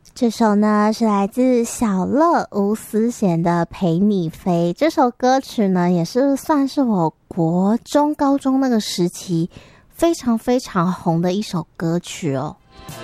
这首呢是来自小乐吴思贤的《陪你飞》。这首歌曲呢也是算是我国中高中那个时期非常非常红的一首歌曲哦。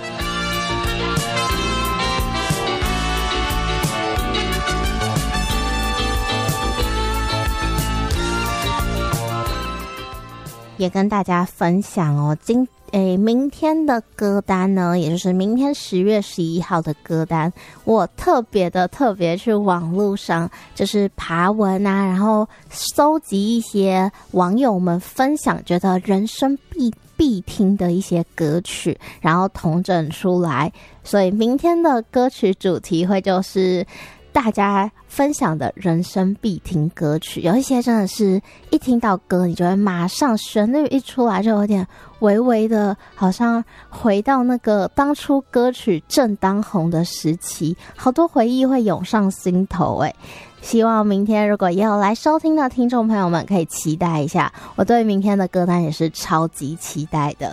也跟大家分享哦，明天的歌单呢，也就是明天10月11号的歌单，我特别去网络上就是爬文啊，然后搜集一些网友们分享觉得人生必听的一些歌曲，然后统整出来，所以明天的歌曲主题会就是大家分享的人生必听歌曲，有一些真的是一听到歌你就会马上旋律一出来就有点微微的好像回到那个当初歌曲正当红的时期，好多回忆会涌上心头诶。希望明天如果也有来收听的听众朋友们可以期待一下，我对明天的歌单也是超级期待的。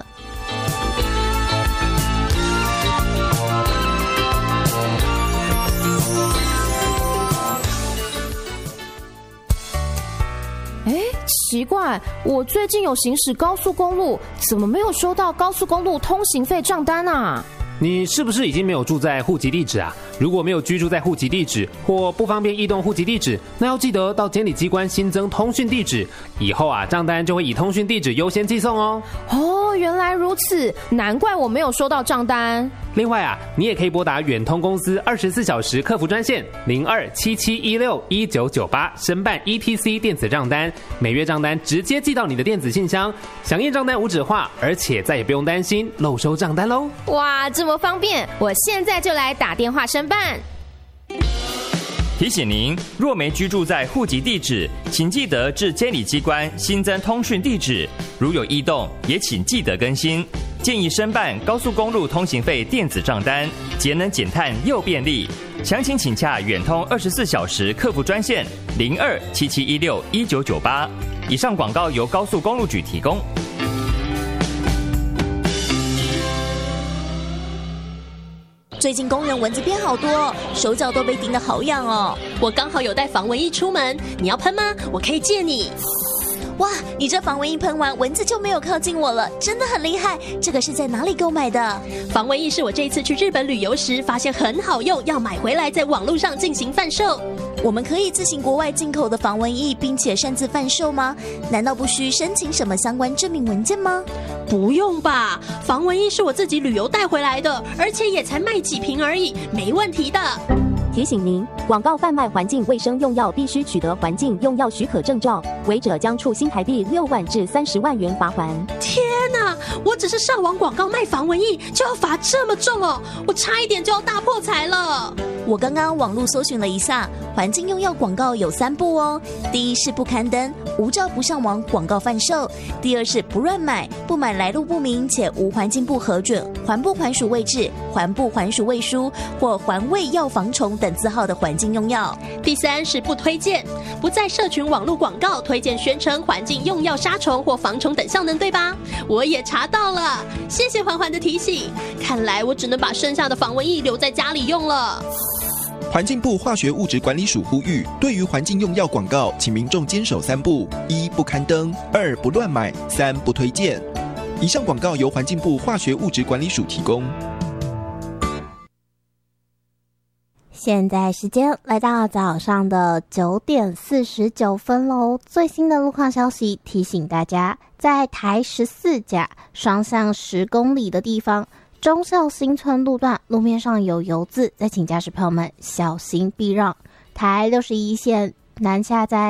奇怪，我最近有行驶高速公路，怎么没有收到高速公路通行费账单啊？ 你是不是已经没有住在户籍地址啊？如果没有居住在户籍地址或不方便移动户籍地址，那要记得到监理机关新增通讯地址，以后啊账单就会以通讯地址优先寄送哦。 哦，原来如此，难怪我没有收到账单。 另外啊，你也可以拨打远通公司24小时客服专线0277161998申办 ETC 电子账单，每月账单直接寄到你的电子信箱，响应账单无纸化，而且再也不用担心漏收账单喽。 哇，这么方便，我现在就来打电话申办。 提醒您，若没居住在户籍地址，请记得至监理机关新增通讯地址，如有异动也请记得更新。建议申办高速公路通行费电子账单，节能减碳又便利。详情请洽远通24小时客服专线0277161998。以上广告由高速公路局提供。 最近公园蚊子变好多，手脚都被叮得好痒哦。 我刚好有带防蚊液出门，你要喷吗？我可以借你。 哇，你这防蚊液喷完，蚊子就没有靠近我了，真的很厉害。这个是在哪里购买的？ 防蚊液是我这一次去日本旅游时发现很好用，要买回来在网络上进行贩售。 我们可以自行国外进口的防蚊液，并且擅自贩售吗？难道不需申请什么相关证明文件吗？ 不用吧，防蚊液是我自己旅游带回来的，而且也才卖几瓶而已，没问题的。 提醒您，广告贩卖环境卫生用药必须取得环境用药许可证照，违者将处新台币6万至30万元罚锾。 天哪，我只是上网广告卖防蚊液就要罚这么重哦，我差一点就要大破财了。 我刚刚网络搜寻了一下，环境用药广告有3步哦。第一是不刊登，无照不上网广告贩售；第二是不乱买，不买来路不明且无环境部核准、环部环署卫制、环部环署卫书或环卫药防虫等字号的环境用药； 第三是不推荐，不在社群网络广告推荐宣称环境用药杀虫或防虫等效能，对吧？我也查到了，谢谢环环的提醒。看来我只能把剩下的防蚊液留在家里用了。 环境部化学物质管理署呼吁，对于环境用药广告，请民众坚守3步：1不刊登，2不乱买，3不推荐。以上广告由环境部化学物质管理署提供。 现在时间来到早上的9点49分喽。最新的路况消息提醒大家，在台14甲双向10公里的地方，忠孝新村路段路面上有油渍，再请驾驶朋友们小心避让。台61线南下在